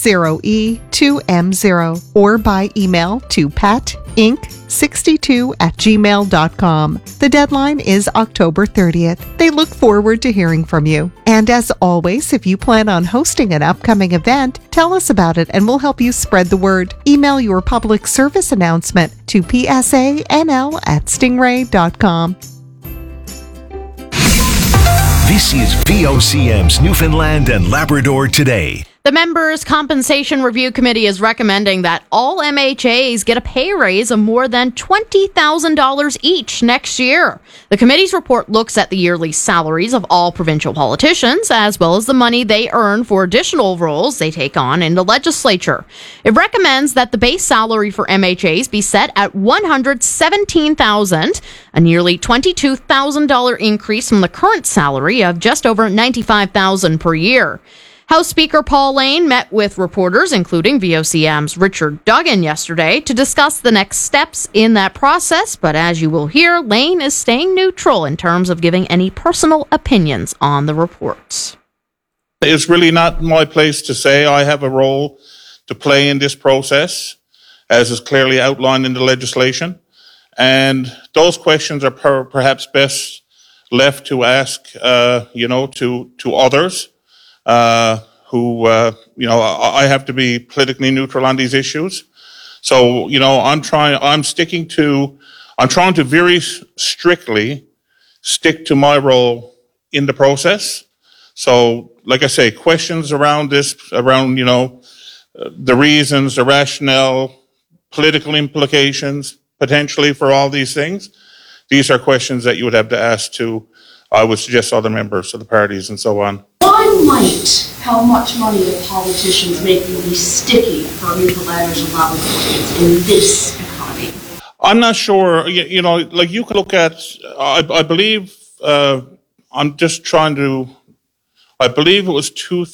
A0E2M0, or by email to patinc62@gmail.com. The deadline is October 30th. They look forward to hearing from you. And as always, if you plan on hosting an upcoming event, tell us about it and we'll help you spread the word. Email your public service announcement to psanl@stingray.com. This is VOCM's Newfoundland and Labrador Today. The Members' Compensation Review Committee is recommending that all MHAs get a pay raise of more than $20,000 each next year. The committee's report looks at the yearly salaries of all provincial politicians, as well as the money they earn for additional roles they take on in the legislature. It recommends that the base salary for MHAs be set at $117,000, a nearly $22,000 increase from the current salary of just over $95,000 per year. House Speaker Paul Lane met with reporters, including VOCM's Richard Duggan yesterday, to discuss the next steps in that process. But as you will hear, Lane is staying neutral in terms of giving any personal opinions on the reports. It's really not my place to say I have a role to play in this process, as is clearly outlined in the legislation. And those questions are perhaps best left to ask, to others. Who I have to be politically neutral on these issues. So, I'm trying to very strictly stick to my role in the process. So, like I say, questions around this, the reasons, the rationale, political implications, potentially for all these things. These are questions that you would have to ask to, I would suggest, other members of the parties and so on. Why might how much money the politicians make be sticky for Newfoundlanders and Labradorians in this economy? I'm not sure. Like you could look at, I believe, I'm just trying to, I believe it was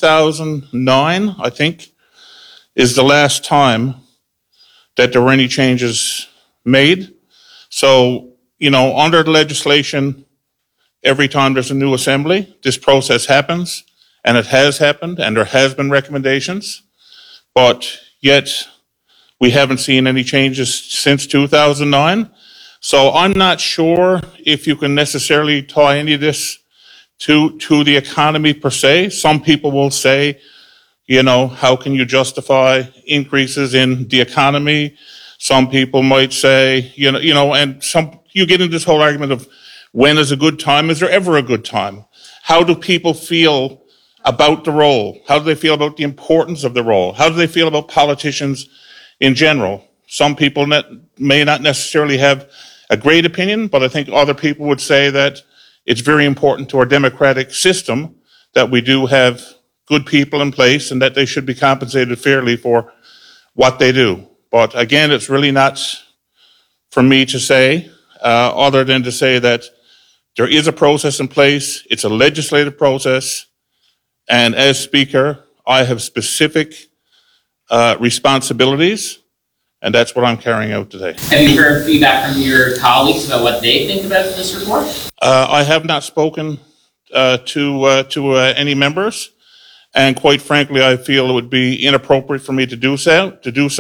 2009, I think, is the last time that there were any changes made. So, under the legislation, every time there's a new assembly, this process happens, and it has happened, and there has been recommendations, but yet we haven't seen any changes since 2009. So I'm not sure if you can necessarily tie any of this to the economy per se. Some people will say, how can you justify increases in the economy? Some people might say, and you get into this whole argument of when is a good time? Is there ever a good time? how do people feel about the role? How do they feel about the importance of the role? How do they feel about politicians in general? Some people may not necessarily have a great opinion, but I think other people would say that it's very important to our democratic system that we do have good people in place and that they should be compensated fairly for what they do. But again, it's really not for me to say, other than to say that there is a process in place. It's a legislative process. And as Speaker, I have specific responsibilities, and that's what I'm carrying out today. Have you heard feedback from your colleagues about what they think about this report? I have not spoken to any members, and quite frankly, I feel it would be inappropriate for me to do so.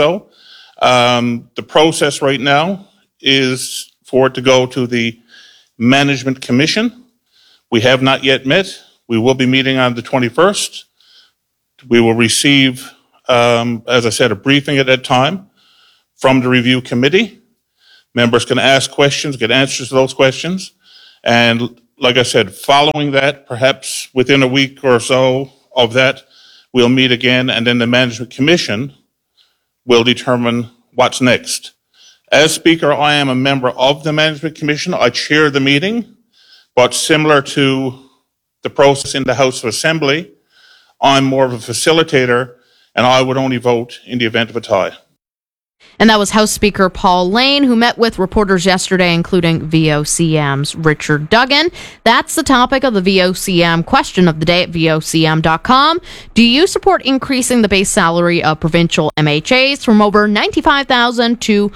The process right now is for it to go to the Management Commission. We have not yet met. We will be meeting on the 21st. We will receive, as I said, a briefing at that time from the review committee. Members can ask questions, get answers to those questions. And like I said, following that, perhaps within a week or so of that, we'll meet again, and then the Management Commission will determine what's next. As Speaker, I am a member of the Management Commission. I chair the meeting, but similar to the process in the House of Assembly, I'm more of a facilitator, and I would only vote in the event of a tie. And that was House Speaker Paul Lane, who met with reporters yesterday, including VOCM's Richard Duggan. That's the topic of the VOCM question of the day at VOCM.com. Do you support increasing the base salary of provincial MHAs from over $95,000 to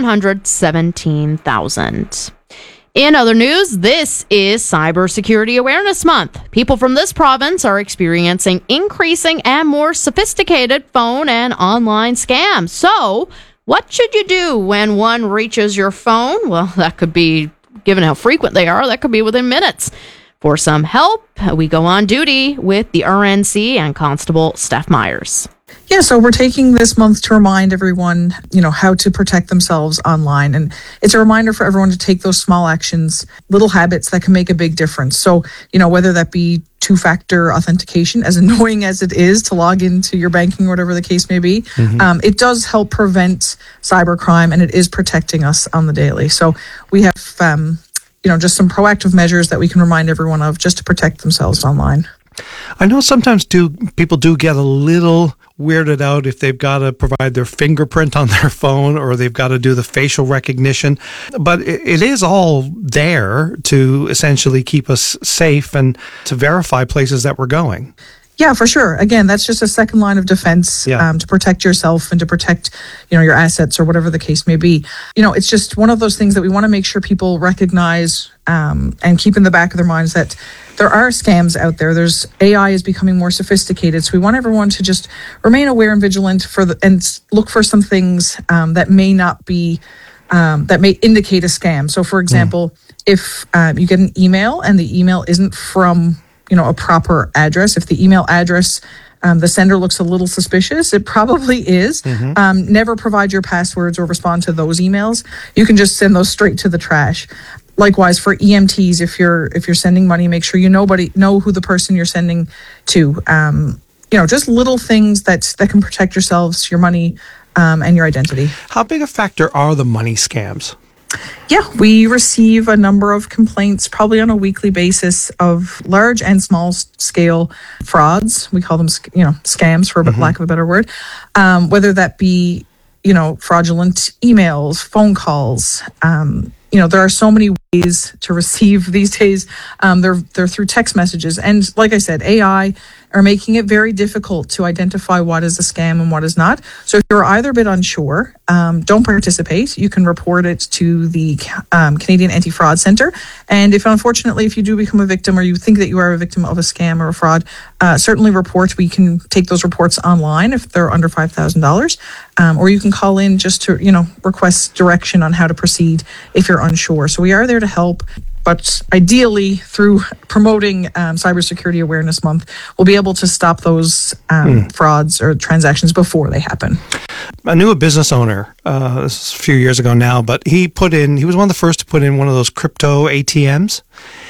$117,000? In other news, this is Cybersecurity Awareness Month. People from this province are experiencing increasing and more sophisticated phone and online scams. So, what should you do when one reaches your phone? Well, that could be, given how frequent they are, that could be within minutes. For some help, we go on duty with the RNC and Constable Steph Myers. Yeah, so we're taking this month to remind everyone, how to protect themselves online. And it's a reminder for everyone to take those small actions, little habits that can make a big difference. So, whether that be two-factor authentication, as annoying as it is to log into your banking or whatever the case may be, it does help prevent cybercrime, and it is protecting us on the daily. So we have, just some proactive measures that we can remind everyone of just to protect themselves online. I know sometimes people do get a little weirded out if they've got to provide their fingerprint on their phone or they've got to do the facial recognition. But it is all there to essentially keep us safe and to verify places that we're going. Yeah, for sure. Again, that's just a second line of defense to protect yourself and to protect, your assets or whatever the case may be. It's just one of those things that we want to make sure people recognize and keep in the back of their minds that there are scams out there. There's AI is becoming more sophisticated. So we want everyone to just remain aware and vigilant and look for some things that may not be, that may indicate a scam. So for example, if you get an email and the email isn't from a proper address. If the email address, the sender looks a little suspicious, it probably is. Never provide your passwords or respond to those emails. You can just send those straight to the trash. Likewise, for EMTs, if you're sending money, make sure know who the person you're sending to. Just little things that can protect yourselves, your money, and your identity. How big a factor are the money scams? Yeah, we receive a number of complaints probably on a weekly basis of large and small scale frauds. We call them, scams for lack of a better word. Whether that be, fraudulent emails, phone calls. There are so many ways to receive these days. They're through text messages. And like I said, AI are making it very difficult to identify what is a scam and what is not. So if you're either a bit unsure, don't participate. You can report it to the Canadian Anti-Fraud Centre. And if you do become a victim or you think that you are a victim of a scam or a fraud, certainly report. We can take those reports online if they're under $5,000. Or you can call in just to, request direction on how to proceed if you're unsure. So we are there to help. But ideally, through promoting Cybersecurity Awareness Month, we'll be able to stop those frauds or transactions before they happen. I knew a business owner, this was a few years ago now, but he was one of the first to put in one of those crypto ATMs.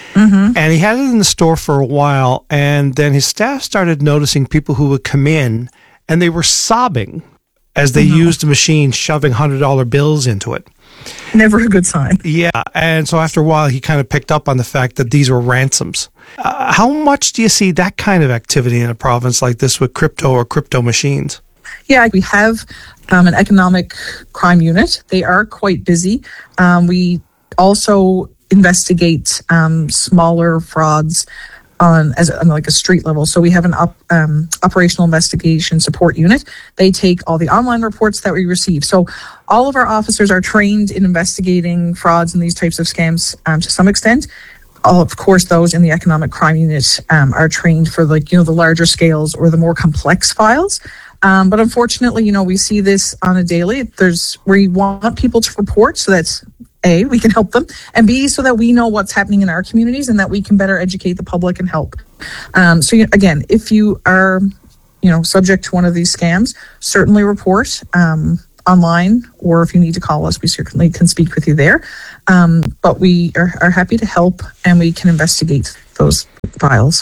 And he had it in the store for a while, and then his staff started noticing people who would come in, and they were sobbing as they used the machine, shoving $100 bills into it. Never a good sign. Yeah, and so after a while, he kind of picked up on the fact that these were ransoms. How much do you see that kind of activity in a province like this with crypto or crypto machines? Yeah, we have an economic crime unit. They are quite busy. We also investigate smaller frauds on like a street level. So we have an operational investigation support unit. They take all the online reports that we receive. So all of our officers are trained in investigating frauds and these types of scams to some extent. Of course, those in the economic crime unit are trained for the larger scales or the more complex files. But unfortunately, we see this on a daily. We want people to report so that's A, we can help them, and B, so that we know what's happening in our communities and that we can better educate the public and help. Again, if you are, subject to one of these scams, certainly report online, or if you need to call us, we certainly can speak with you there. But we are happy to help, and we can investigate those files.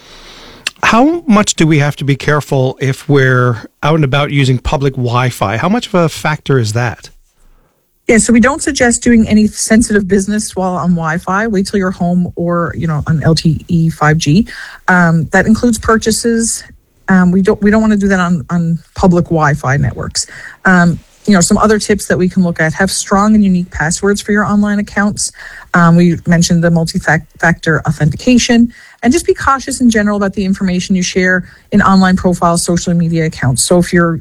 How much do we have to be careful if we're out and about using public Wi-Fi? How much of a factor is that? Yeah, so we don't suggest doing any sensitive business while on Wi-Fi. Wait till you're home or, on LTE 5G. That includes purchases. We don't want to do that on public Wi-Fi networks. Some other tips that we can look at: have strong and unique passwords for your online accounts. We mentioned the multi-factor authentication, and just be cautious in general about the information you share in online profiles, social media accounts. So if you're,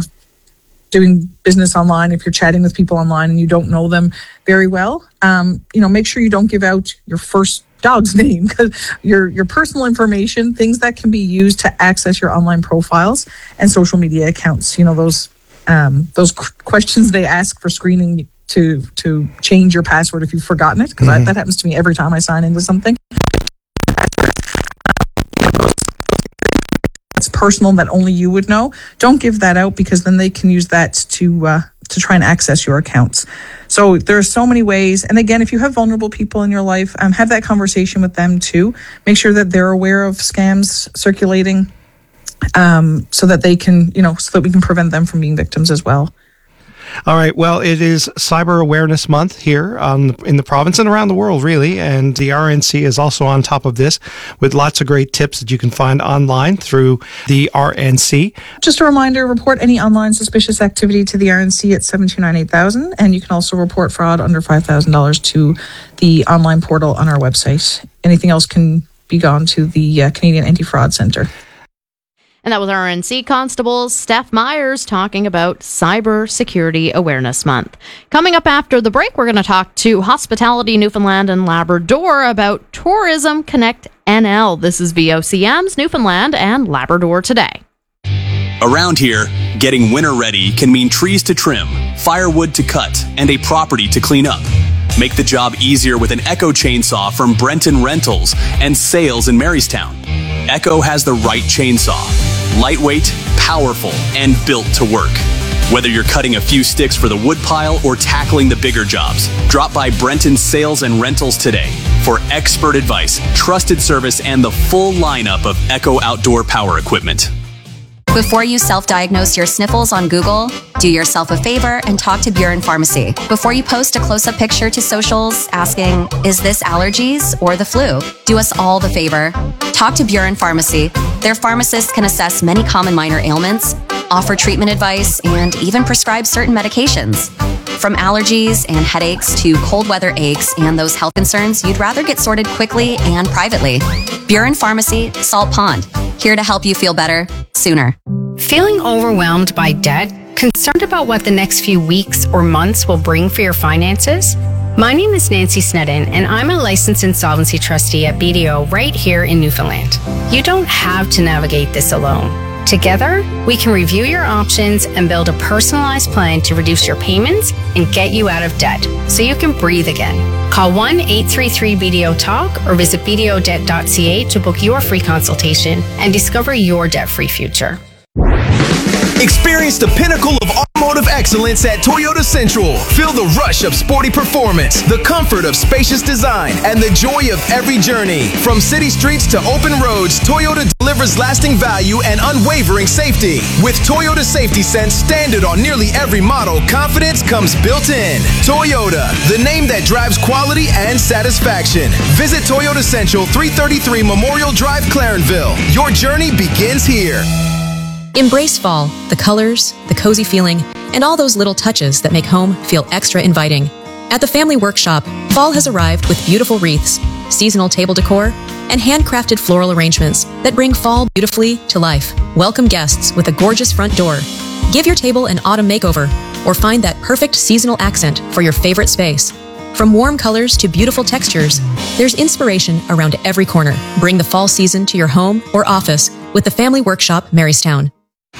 doing business online, if you're chatting with people online and you don't know them very well, make sure you don't give out your first dog's name, because your personal information, things that can be used to access your online profiles and social media accounts. Those questions they ask for screening to change your password if you've forgotten it, because that happens to me every time I sign into something. It's personal that only you would know. Don't give that out, because then they can use that to try and access your accounts. So there are so many ways. And again, if you have vulnerable people in your life, have that conversation with them too. Make sure that they're aware of scams circulating, so that they can, so that we can prevent them from being victims as well. All right. Well, it is Cyber Awareness Month here in the province and around the world, really. And the RNC is also on top of this with lots of great tips that you can find online through the RNC. Just a reminder, report any online suspicious activity to the RNC at 729-8000. And you can also report fraud under $5,000 to the online portal on our website. Anything else can be gone to the Canadian Anti-Fraud Centre. And that was RNC Constable Steph Myers talking about Cyber Security Awareness Month. Coming up after the break, we're going to talk to Hospitality Newfoundland and Labrador about Tourism Connect NL. This is VOCM's Newfoundland and Labrador Today. Around here, getting winter ready can mean trees to trim, firewood to cut, and a property to clean up. Make the job easier with an Echo chainsaw from Brenton Rentals and Sales in Marystown. Echo has the right chainsaw. Lightweight, powerful, and built to work. Whether you're cutting a few sticks for the wood pile or tackling the bigger jobs, drop by Brenton Sales and Rentals today for expert advice, trusted service, and the full lineup of Echo outdoor power equipment. Before you self-diagnose your sniffles on Google, do yourself a favor and talk to Buren Pharmacy. Before you post a close-up picture to socials asking, is this allergies or the flu? Do us all the favor. Talk to Buren Pharmacy. Their pharmacists can assess many common minor ailments, offer treatment advice, and even prescribe certain medications. From allergies and headaches to cold weather aches and those health concerns you'd rather get sorted quickly and privately. Buren Pharmacy, Salt Pond. Here to help you feel better sooner. Feeling overwhelmed by debt? Concerned about what the next few weeks or months will bring for your finances? My name is Nancy Snedden, and I'm a licensed insolvency trustee at BDO right here in Newfoundland. You don't have to navigate this alone. Together, we can review your options and build a personalized plan to reduce your payments and get you out of debt so you can breathe again. Call 1-833-BDO-TALK or visit bdodebt.ca to book your free consultation and discover your debt-free future. Experience the pinnacle of automotive excellence at Toyota Central. Feel the rush of sporty performance, the comfort of spacious design, and the joy of every journey. From city streets to open roads, Toyota delivers lasting value and unwavering safety. With Toyota Safety Sense standard on nearly every model, confidence comes built in. Toyota, the name that drives quality and satisfaction. Visit Toyota Central, 333 Memorial Drive, Clarenville. Your journey begins here. Embrace fall, the colors, the cozy feeling, and all those little touches that make home feel extra inviting. At the Family Workshop, fall has arrived with beautiful wreaths, seasonal table decor, and handcrafted floral arrangements that bring fall beautifully to life. Welcome guests with a gorgeous front door. Give your table an autumn makeover, or find that perfect seasonal accent for your favorite space. From warm colors to beautiful textures, there's inspiration around every corner. Bring the fall season to your home or office with the Family Workshop, Marystown.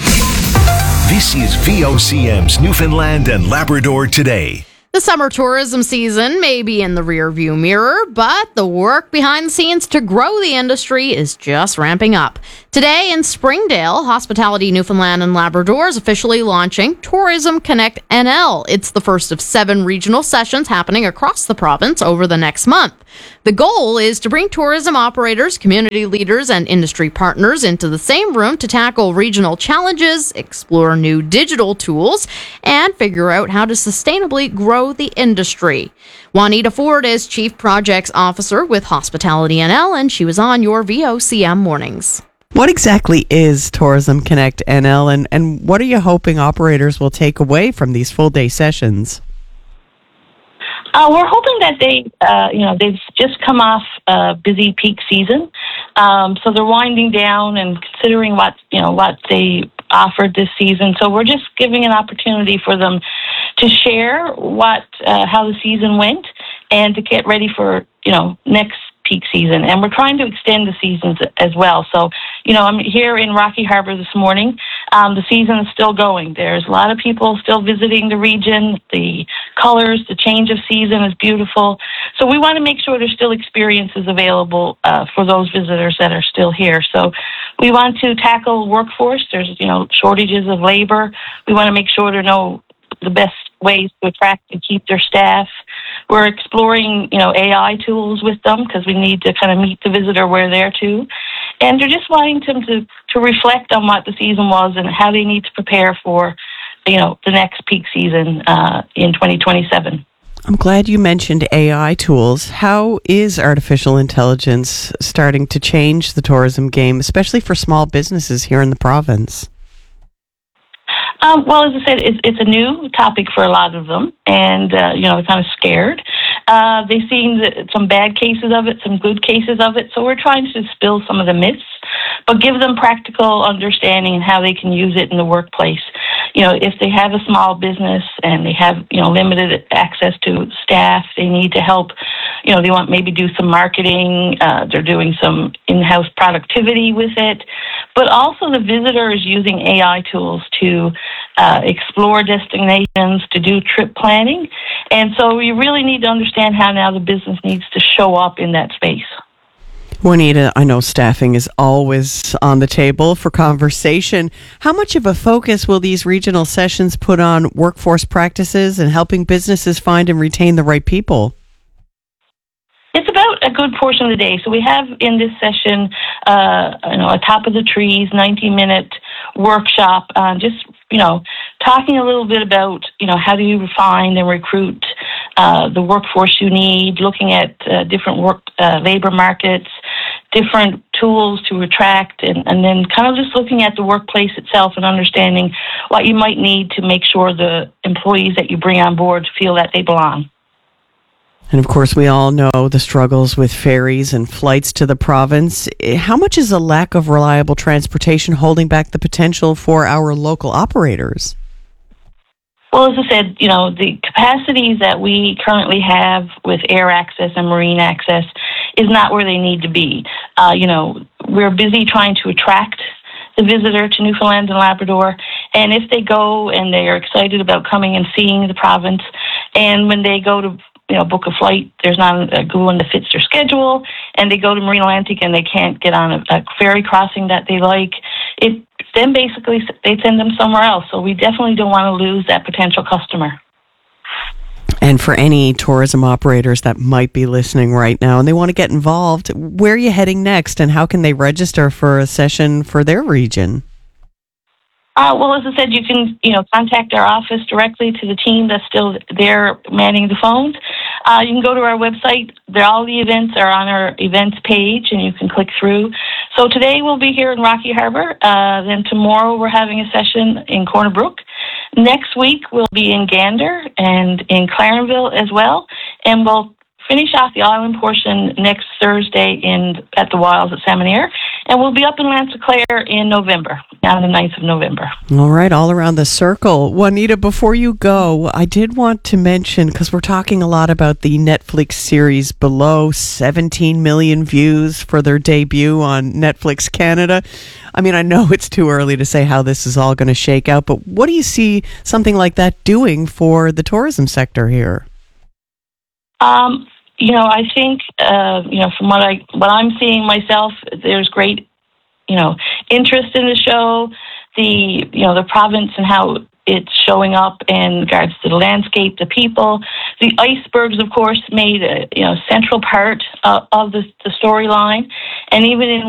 This is VOCM's Newfoundland and Labrador Today. The summer tourism season may be in the rearview mirror, but the work behind the scenes to grow the industry is just ramping up. Today in Springdale, Hospitality Newfoundland and Labrador is officially launching Tourism Connect NL. It's the first of 7 regional sessions happening across the province over the next month. The goal is to bring tourism operators, community leaders, and industry partners into the same room to tackle regional challenges, explore new digital tools, and figure out how to sustainably grow the industry. Juanita Ford is Chief Projects Officer with Hospitality NL, and she was on your VOCM mornings. What exactly is Tourism Connect NL, and what are you hoping operators will take away from these full-day sessions? We're hoping that they've just come off a busy peak season, so they're winding down and considering what they offered this season. So we're just giving an opportunity for them to share how the season went and to get ready for next peak season. And we're trying to extend the seasons as well. So I'm here in Rocky Harbour this morning. The season is still going. There's a lot of people still visiting the region. The colors, the change of season is beautiful. So we want to make sure there's still experiences available for those visitors that are still here. So we want to tackle workforce. There's, shortages of labor. We want to make sure to know the best ways to attract and keep their staff. We're exploring, AI tools with them because we need to kind of meet the visitor where they're too. And they're just wanting them to reflect on what the season was and how they need to prepare for, the next peak season in 2027. I'm glad you mentioned AI tools. How is artificial intelligence starting to change the tourism game, especially for small businesses here in the province? Well, as I said, it's a new topic for a lot of them, and they're kind of scared. They've seen some bad cases of it, some good cases of it, so we're trying to dispel some of the myths, but give them practical understanding and how they can use it in the workplace. If they have a small business and they have, limited access to staff, they need to help, they want maybe do some marketing, they're doing some in-house productivity with it, but also the visitor is using AI tools to explore destinations, to do trip planning, and so you really need to understand how now the business needs to show up in that space. Juanita, I know staffing is always on the table for conversation. How much of a focus will these regional sessions put on workforce practices and helping businesses find and retain the right people? It's about a good portion of the day. So we have in this session, a top of the trees, 90-minute workshop, talking a little bit about, how do you find and recruit the workforce you need, looking at different labor markets, different tools to attract, and then kind of just looking at the workplace itself and understanding what you might need to make sure the employees that you bring on board feel that they belong. And of course, we all know the struggles with ferries and flights to the province. How much is a lack of reliable transportation holding back the potential for our local operators? Well, as I said, the capacities that we currently have with air access and marine access is not where they need to be. We're busy trying to attract the visitor to Newfoundland and Labrador, and if they go and they are excited about coming and seeing the province, and when they go to book a flight, there's not a good one that fits their schedule, and they go to Marine Atlantic and they can't get on a ferry crossing that they like, it then basically they send them somewhere else. So we definitely don't want to lose that potential customer. And for any tourism operators that might be listening right now and they want to get involved, where are you heading next and how can they register for a session for their region? Well, as I said, you can, contact our office directly to the team that's still there manning the phones. You can go to our website. All the events are on our events page, and you can click through. So today we'll be here in Rocky Harbor. Then tomorrow we're having a session in Corner Brook. Next week we'll be in Gander and in Clarenville as well, and we'll finish off the island portion next Thursday at the Wilds at Salmonair, and we'll be up in Lanzaclaire in November, on the 9th of November. All right, all around the circle. Juanita, before you go, I did want to mention, because we're talking a lot about the Netflix series Below, 17 million views for their debut on Netflix Canada. I mean, I know it's too early to say how this is all going to shake out, but what do you see something like that doing for the tourism sector here? I think, from what I'm seeing myself, there's great, interest in the show, the province and how it's showing up in regards to the landscape, the people. The icebergs, of course, made a central part of the storyline, and even in